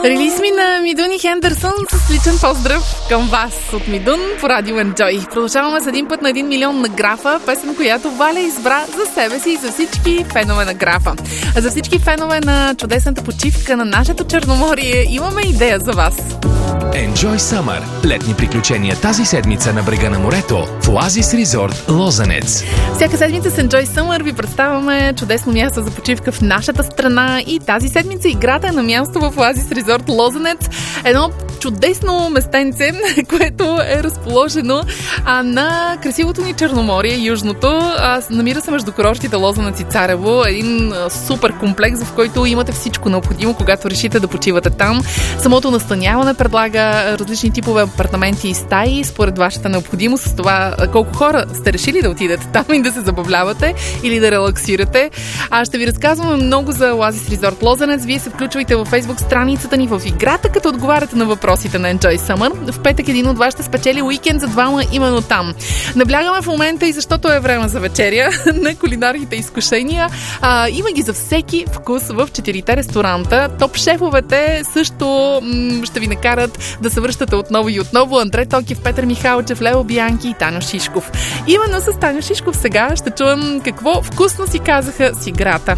Релиз ми на Мидун и Хендерсон с личен поздрав към вас от Мидун по Радио Enjoy. Продължаваме с един път на 1 милион на графа, песен, която Валя избра за себе си и за всички фенове на графа. А за всички фенове на чудесната почивка на нашето Черноморие имаме идея за вас. Enjoy Summer. Летни приключения тази седмица на брега на морето в Оазис Резорт Лозенец. Всяка седмица с Enjoy Summer ви представяме чудесно място за почивка в нашата страна и тази седмица играта е на място в Оазис Резорт Лозенец. Едно чудесно местенце, което е разположено на красивото ни Черноморие, южното. Намира се между курортите Лозенец и Царево. Един супер комплекс, в който имате всичко необходимо, когато решите да почивате там. Самото настаняване предлага различни типове апартаменти и стаи, според вашата необходимост, с това колко хора сте решили да отидете там и да се забавлявате или да релаксирате. Ще ви разказваме много за Оазис Резорт Лозенец. Вие се включвайте във Facebook страницата ни в играта, като отговаряте на въпросите на Enjoy Summer. В петък един от вас ще спечели уикенд за двама именно там. Наблягаме в момента и защото е време за вечеря на кулинарните изкушения. Има ги за всеки вкус в 4-те ресторанта. Топ-шефовете също ще ви накарат да се връщате отново и отново. Андрей Токев, Петър Михалчев, Лео Бианки и Таню Шишков. Именно с Таню Шишков сега ще чуем какво вкусно си казаха с играта.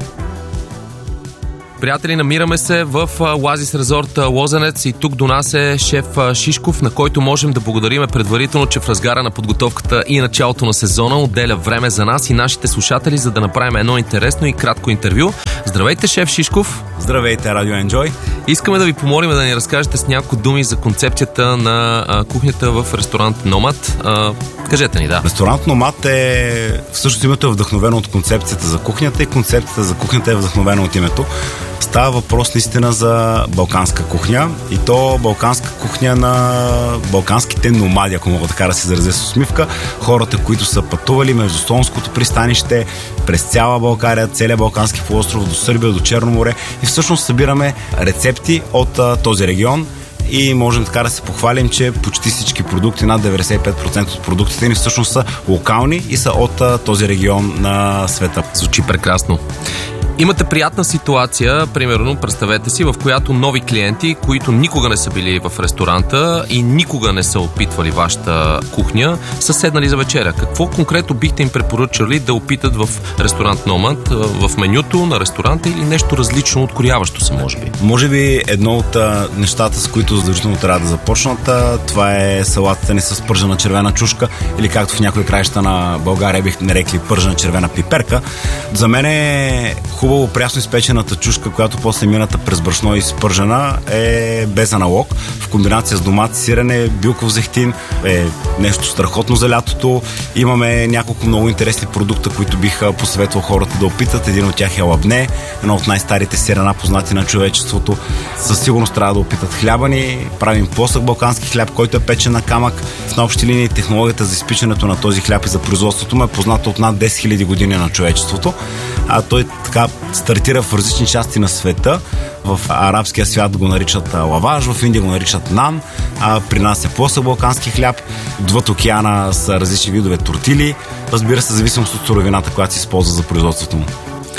Приятели, намираме се в Оазис Резорт Лозенец и тук до нас е шеф Шишков, на който можем да благодарим предварително, че в разгара на подготовката и началото на сезона отделя време за нас и нашите слушатели, за да направим едно интересно и кратко интервю. Здравейте, шеф Шишков! Здравейте, Радио Enjoy! Искаме да ви помолим да ни разкажете с няколко думи за концепцията на кухнята в ресторант Номад. Кажете ни, да. Ресторант Номад е всъщност името е вдъхновено от концепцията за кухнята и концепцията за кухнята е вдъхновена от името. Става въпрос наистина за балканска кухня и то балканска кухня на балканските номади, ако мога така да се изразя с усмивка. Хората, които са пътували между Солунското пристанище, през цяла България, целия Балкански полуостров, до Сърбия, до Черно море и всъщност събираме рецепти от този регион. И можем така да се похвалим, че почти всички продукти, над 95% от продуктите ни всъщност са локални и са от този регион на света. Звучи прекрасно. Имате приятна ситуация, примерно, представете си, в която нови клиенти, които никога не са били в ресторанта и никога не са опитвали вашата кухня, са седнали за вечеря. Какво конкретно бихте им препоръчали да опитат в ресторант Номад, в менюто на ресторанта или нещо различно, откоряващо се, може би? Може би едно от нещата, с които задължително трябва да започнат, това е салатата ни с пържена червена чушка или както в някои краища на България бих нарекли пържена червена пиперка. За мен е хубаво прясно изпечената чушка, която после мината през брашно и изпържена, е без аналог. В комбинация с домат, сирене, билков зехтин е нещо страхотно за лятото. Имаме няколко много интересни продукта, които бих посъветвал хората да опитат. Един от тях е лабне, едно от най-старите сирена, познати на човечеството. Със сигурност трябва да опитат хляба ни. Правим плосък балкански хляб, който е печен на камък. В на общи линии технологията за изпичането на този хляб и за производството му е позната от над 10 000 години на човечеството. Той така стартира в различни части на света. В арабския свят го наричат лаваш, в Индия го наричат нан, при нас е плосък балкански хляб. Отвъд океана са различни видове тортили. Разбира се, зависимост от суровината, която се използва за производството му.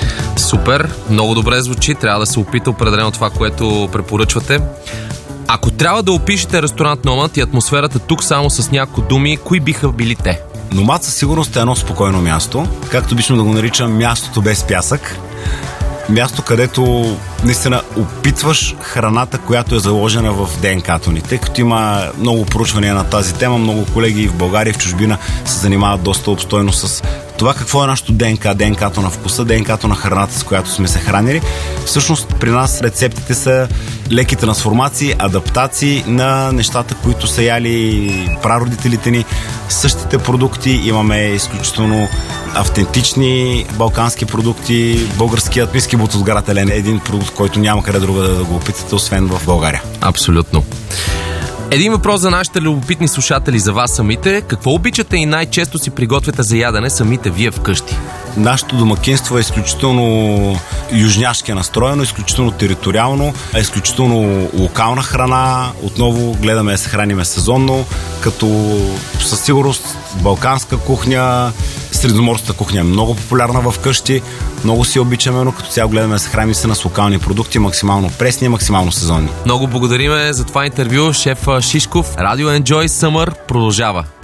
Супер, много добре звучи. Трябва да се опита определено това, което препоръчвате. Ако трябва да опишете ресторант Номад и атмосферата тук само с няколко думи, кои биха били те? Номад със сигурност е едно спокойно място, както обичам да го наричам мястото без пясък. Място, където наистина опитваш храната, която е заложена в ДНК-то ни. Тъй като има много проучвания на тази тема, много колеги в България и в чужбина се занимават доста обстойно с това какво е нашето ДНК, ДНК-то на вкуса, ДНК-то на храната, с която сме се хранили. Всъщност при нас рецептите са леки трансформации, адаптации на нещата, които са яли прародителите ни. Същите продукти имаме изключително автентични балкански продукти. Българският виски бутозгарателен е един продукт, който няма къде друга да го опитате, освен в България. Абсолютно. Един въпрос за нашите любопитни слушатели, за вас самите. Какво обичате и най-често си приготвяте за ядене самите вие вкъщи? Нашето домакинство е изключително южняшки настроено, изключително териториално, изключително локална храна. Отново гледаме да се храниме сезонно, като със сигурност балканска кухня, средиземноморската кухня е много популярна вкъщи. Много си обичаме, но като цяло гледаме да се храним се с локални продукти, максимално пресни, максимално сезонни. Много благодариме за това интервю, шеф Шишков. Radio Enjoy Summer продължава.